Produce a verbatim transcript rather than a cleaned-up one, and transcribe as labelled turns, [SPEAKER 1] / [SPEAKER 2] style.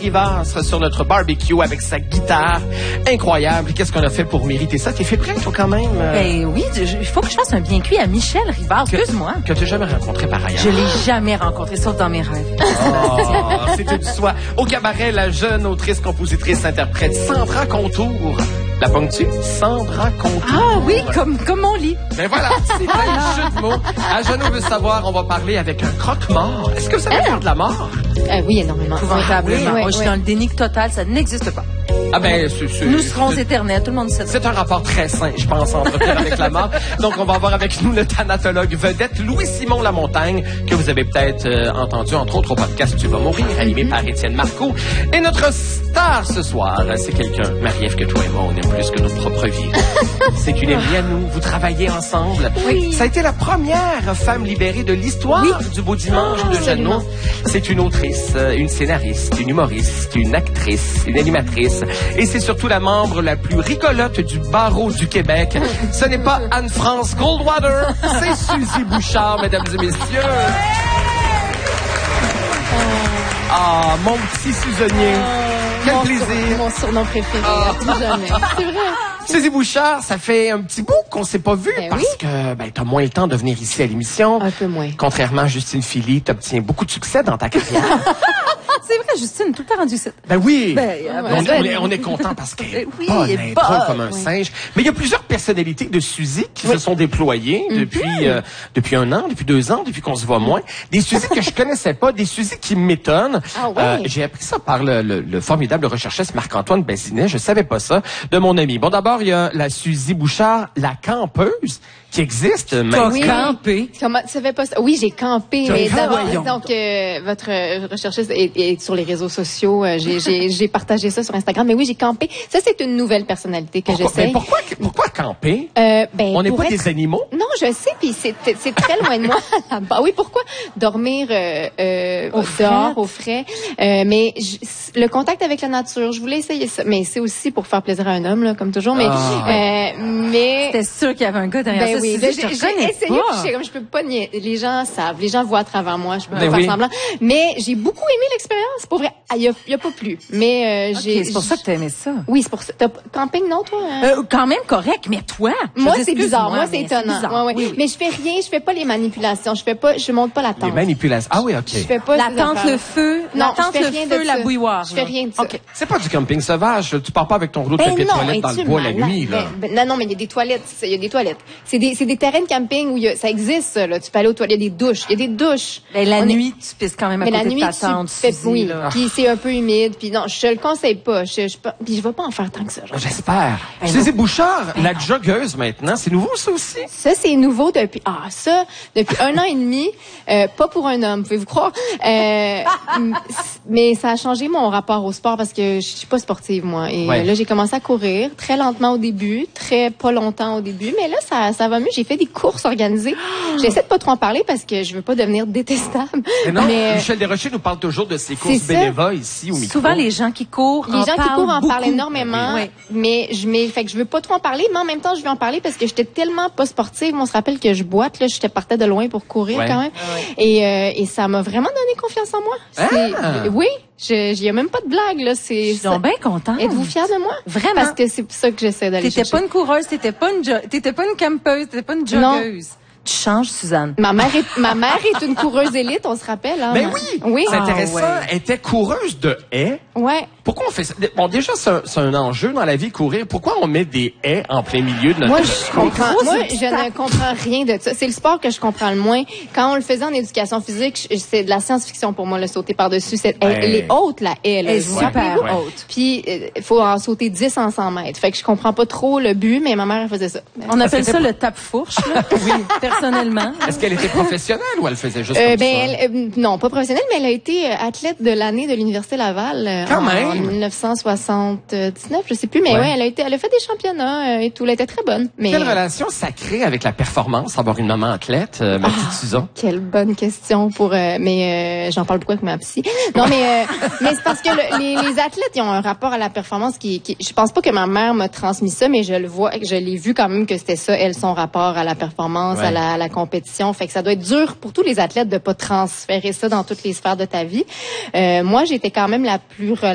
[SPEAKER 1] Rivard sera sur notre barbecue avec sa guitare incroyable. Qu'est-ce qu'on a fait pour mériter ça? T'es fait prêt, toi, quand même?
[SPEAKER 2] Ben oui, il faut que je fasse un bien cuit à Michel Rivard. Excuse-moi.
[SPEAKER 1] Que tu n'as jamais rencontré par ailleurs.
[SPEAKER 2] Je l'ai jamais rencontré, sauf dans mes rêves.
[SPEAKER 1] Oh, c'était du soi. Au cabaret, la jeune autrice, compositrice, interprète Sandra Contour. La ponctue? Sandra Contour.
[SPEAKER 2] Ah oui, comme, comme mon lit.
[SPEAKER 1] Ben voilà, c'est un jeu de mots. À Jeannot veut savoir, on va parler avec un croque-mort. Est-ce que vous avez peur de la mort?
[SPEAKER 3] Euh, oui, énormément.
[SPEAKER 2] Épouvantablement.
[SPEAKER 3] Oui, oui,
[SPEAKER 2] Moi, je suis
[SPEAKER 3] oui.
[SPEAKER 2] dans le déni total, ça n'existe pas.
[SPEAKER 1] Ah ben, c'est, c'est,
[SPEAKER 2] Nous serons
[SPEAKER 1] c'est,
[SPEAKER 2] éternels, tout le monde sait ça.
[SPEAKER 1] c'est un rapport très sain, je pense, à entretenir avec la mort. Donc, on va avoir avec nous le thanatologue vedette Louis-Simon Lamontagne, que vous avez peut-être euh, entendu, entre autres, au podcast Tu vas mourir, animé mm-hmm. par Étienne Marcoux. Et notre star ce soir, c'est quelqu'un, Marie-Ève, que toi et moi, on aime plus que notre propre vie. C'est une amie à nous, vous travaillez ensemble.
[SPEAKER 3] Oui.
[SPEAKER 1] Ça a été la première femme libérée de l'histoire oui. du Beau Dimanche oh, de Jeannot. C'est une autrice, une scénariste, une humoriste, une actrice, une animatrice. Et c'est surtout la membre la plus rigolote du barreau du Québec. Ce n'est pas Anne-France Goldwater, c'est Suzy Bouchard, mesdames et messieurs. Ah, mon petit Suzonnier. Quel
[SPEAKER 3] mon
[SPEAKER 1] plaisir.
[SPEAKER 3] Sur, mon surnom préféré,
[SPEAKER 1] ah.
[SPEAKER 3] à tout jamais. C'est vrai.
[SPEAKER 1] Suzy Bouchard, ça fait un petit bout qu'on s'est pas vu
[SPEAKER 3] ben
[SPEAKER 1] parce
[SPEAKER 3] oui.
[SPEAKER 1] que ben, t'as moins le temps de venir ici à l'émission.
[SPEAKER 3] Un peu moins.
[SPEAKER 1] Contrairement à Justine Philly, t'obtiens beaucoup de succès dans ta carrière.
[SPEAKER 2] C'est vrai, Justine, tout le temps rendu ça.
[SPEAKER 1] Ben oui.
[SPEAKER 2] Ben,
[SPEAKER 1] on,
[SPEAKER 2] ben,
[SPEAKER 1] on,
[SPEAKER 2] ben,
[SPEAKER 1] est, on est content parce qu'elle est
[SPEAKER 2] oui,
[SPEAKER 1] bonne,
[SPEAKER 2] elle
[SPEAKER 1] elle
[SPEAKER 2] est
[SPEAKER 1] est drôle
[SPEAKER 2] bonne.
[SPEAKER 1] comme un
[SPEAKER 2] Oui.
[SPEAKER 1] singe. Mais il y a plusieurs personnalités de Suzy qui oui. se sont déployées mm-hmm. depuis euh, depuis un an, depuis deux ans, depuis qu'on se voit moins. Des Suzy que je connaissais pas, des Suzy qui m'étonnent.
[SPEAKER 3] Ah ouais.
[SPEAKER 1] euh, j'ai appris ça par le, le, le formidable recherchiste Marc-Antoine Bassinet. Je savais pas ça de mon ami. Bon, d'abord, il y a la Suzy Bouchard, la campeuse, qui existe maintenant.
[SPEAKER 2] Oui. Campé.
[SPEAKER 3] Comment tu savais pas ça? Oui, j'ai campé. Mais
[SPEAKER 1] Ah,
[SPEAKER 3] d'abord,
[SPEAKER 1] voyons
[SPEAKER 3] donc euh, votre euh, recherchiste est, est sur les réseaux sociaux. Euh, j'ai, j'ai, j'ai partagé ça sur Instagram. Mais oui, j'ai campé. Ça, c'est une nouvelle personnalité que
[SPEAKER 1] Pourquoi,
[SPEAKER 3] j'essaie.
[SPEAKER 1] mais pourquoi, pourquoi camper?
[SPEAKER 3] Euh, ben,
[SPEAKER 1] on n'est pas
[SPEAKER 3] être...
[SPEAKER 1] des animaux?
[SPEAKER 3] Non, je sais, puis c'est, c'est très loin de moi. Bah oui, pourquoi dormir euh, euh,
[SPEAKER 2] au
[SPEAKER 3] dehors,
[SPEAKER 2] frais.
[SPEAKER 3] au frais? Euh, mais je, le contact avec la nature, je voulais essayer ça. Mais c'est aussi pour faire plaisir à un homme, là, comme toujours. Mais,
[SPEAKER 1] ah.
[SPEAKER 3] euh, mais...
[SPEAKER 2] C'était sûr qu'il y avait un gars derrière
[SPEAKER 3] ben
[SPEAKER 2] ça.
[SPEAKER 3] Oui,
[SPEAKER 2] J'ai,
[SPEAKER 3] j'ai, j'ai
[SPEAKER 2] essayé,
[SPEAKER 3] puis je, comme je peux pas nier. Les gens savent, les gens voient à travers moi, je peux
[SPEAKER 1] ben
[SPEAKER 3] pas
[SPEAKER 1] oui.
[SPEAKER 3] faire semblant. Mais j'ai beaucoup aimé l'expérience, pour vrai. Il y a, y a pas plus. Mais euh,
[SPEAKER 2] okay,
[SPEAKER 3] j'ai.
[SPEAKER 2] C'est pour ça que t'as aimé ça.
[SPEAKER 3] Oui, c'est pour ça. T'as camping non toi? Hein?
[SPEAKER 2] Euh, quand même correct, mais toi.
[SPEAKER 3] Moi c'est bizarre, moi c'est étonnant.
[SPEAKER 2] C'est
[SPEAKER 3] ouais, ouais.
[SPEAKER 2] Oui, oui.
[SPEAKER 3] Mais je fais rien, je fais pas les manipulations, je fais pas, je monte pas la tente.
[SPEAKER 1] Les manipulations. Ah oui, ok.
[SPEAKER 3] Je fais pas
[SPEAKER 2] la tente, le feu,
[SPEAKER 3] non,
[SPEAKER 2] la tente,
[SPEAKER 3] je fais
[SPEAKER 2] le
[SPEAKER 3] rien
[SPEAKER 2] feu,
[SPEAKER 3] de
[SPEAKER 2] la
[SPEAKER 3] ça.
[SPEAKER 2] bouilloire.
[SPEAKER 3] Je fais rien de ça.
[SPEAKER 2] Okay.
[SPEAKER 1] C'est pas du camping sauvage. Tu pars pas avec ton rouleau de
[SPEAKER 3] ben
[SPEAKER 1] papier
[SPEAKER 3] non,
[SPEAKER 1] toilette dans le bois la nuit, là.
[SPEAKER 3] Ben, ben, non, non, mais il y a des toilettes. Il y a des toilettes. C'est des, c'est des terrains de camping où y a, ça existe, ça, là. Tu peux aller aux toilettes. Il y a des douches. Il y a des douches.
[SPEAKER 2] Ben, la
[SPEAKER 3] On
[SPEAKER 2] nuit,
[SPEAKER 3] est...
[SPEAKER 2] tu pisses quand même à
[SPEAKER 3] mais
[SPEAKER 2] côté
[SPEAKER 3] la nuit,
[SPEAKER 2] de ta tente.
[SPEAKER 3] tu fais,
[SPEAKER 2] Suzy,
[SPEAKER 3] oui.
[SPEAKER 2] Là.
[SPEAKER 3] Puis c'est un peu humide. Puis non, je te le conseille pas. Je, je, puis je vais pas en faire tant que ça. Genre.
[SPEAKER 1] J'espère.
[SPEAKER 3] Ben
[SPEAKER 1] Suzy Bouchard, ben la non. joggeuse maintenant. C'est nouveau, ça aussi?
[SPEAKER 3] Ça, c'est nouveau depuis, ah, ça, depuis un an et demi. Euh, pas pour un homme, pouvez-vous croire. Euh, mais ça a changé mon rapport au sport parce que je suis pas sportive, moi. Et
[SPEAKER 1] ouais.
[SPEAKER 3] là, j'ai commencé à courir très lentement au début, très pas longtemps au début. Mais là, ça, ça va mieux. J'ai fait des courses organisées. J'essaie de pas trop en parler parce que je veux pas devenir détestable.
[SPEAKER 1] Mais non,
[SPEAKER 3] mais,
[SPEAKER 1] Michel Desrochers nous parle toujours de ses courses bénévoles ici au micro.
[SPEAKER 2] Souvent, les gens qui courent
[SPEAKER 3] Les
[SPEAKER 2] en
[SPEAKER 3] gens qui courent en
[SPEAKER 2] beaucoup.
[SPEAKER 3] parlent énormément.
[SPEAKER 2] Oui.
[SPEAKER 3] Mais je mais, fait que je veux pas trop en parler, mais en même temps, je veux en parler parce que j'étais tellement pas sportive. On se rappelle que je boite, là. J'étais partais de loin pour courir
[SPEAKER 1] ouais.
[SPEAKER 3] quand même.
[SPEAKER 2] Ah ouais.
[SPEAKER 3] Et, euh, et ça m'a vraiment donné confiance en moi.
[SPEAKER 1] Ah.
[SPEAKER 3] Oui. Il y a même pas de blague, là. C'est,
[SPEAKER 2] je suis bien contente.
[SPEAKER 3] Êtes-vous fière de moi?
[SPEAKER 2] Vraiment.
[SPEAKER 3] Parce que c'est pour ça que j'essaie d'aller
[SPEAKER 2] T'étais
[SPEAKER 3] chercher.
[SPEAKER 2] pas une coureuse, t'étais pas une, jo- t'étais pas une campeuse, t'étais pas une joggeuse.
[SPEAKER 3] Non.
[SPEAKER 2] Tu changes, Suzanne.
[SPEAKER 3] Ma mère est, ma mère est une coureuse élite, on se rappelle, hein?
[SPEAKER 1] Ben oui!
[SPEAKER 3] Oui.
[SPEAKER 1] C'est intéressant.
[SPEAKER 2] Ah, ouais.
[SPEAKER 1] Elle était coureuse de haies.
[SPEAKER 3] Ouais.
[SPEAKER 1] Pourquoi on fait ça? Bon, déjà, c'est un, c'est un enjeu dans la vie, courir. Pourquoi on met des haies en plein milieu de notre...
[SPEAKER 3] Moi, je comprends.
[SPEAKER 2] Gros,
[SPEAKER 3] Moi,
[SPEAKER 2] c'est
[SPEAKER 3] je ne comprends rien de ça. C'est le sport que je comprends le moins. Quand on le faisait en éducation physique, je- c'est de la science-fiction pour moi, le sauter par-dessus. C'est, elle,
[SPEAKER 1] Ouais.
[SPEAKER 3] elle est haute, la haie, là.
[SPEAKER 2] Elle est
[SPEAKER 3] Vous vous
[SPEAKER 2] super
[SPEAKER 3] rappelez-vous?
[SPEAKER 2] haute.
[SPEAKER 3] Puis, il faut en sauter dix en cent mètres. Fait que je comprends pas trop le but, mais ma mère, elle faisait ça.
[SPEAKER 2] On appelle
[SPEAKER 1] c'était
[SPEAKER 2] ça
[SPEAKER 1] pas-
[SPEAKER 2] le tape-fourche, là. Oui. Personnellement.
[SPEAKER 1] Est-ce qu'elle était professionnelle ou elle faisait juste
[SPEAKER 3] Euh,
[SPEAKER 1] comme
[SPEAKER 3] ben,
[SPEAKER 1] ça?
[SPEAKER 3] elle, euh, non, pas professionnelle, mais elle a été euh, athlète de l'année de l'Université Laval. euh,
[SPEAKER 1] Quand
[SPEAKER 3] en,
[SPEAKER 1] même!
[SPEAKER 3] en dix-neuf cent soixante-dix-neuf, je sais plus, mais
[SPEAKER 1] Ouais.
[SPEAKER 3] ouais, elle a été, elle a fait des championnats euh, et tout. Elle était très bonne. Mais
[SPEAKER 1] Quelle relation ça crée avec la performance, avoir une maman athlète, euh, ma petite Suzanne?
[SPEAKER 3] Quelle bonne question pour euh, mais euh, j'en parle beaucoup avec ma psy. Non mais euh, mais c'est parce que le, les, les athlètes ils ont un rapport à la performance qui, qui je pense pas que ma mère m'a transmis ça mais je le vois je l'ai vu quand même que c'était ça elle son rapport à la performance,
[SPEAKER 1] ouais.
[SPEAKER 3] à, la, à la compétition, fait que ça doit être dur pour tous les athlètes de pas transférer ça dans toutes les sphères de ta vie. Euh, moi j'étais quand même la plus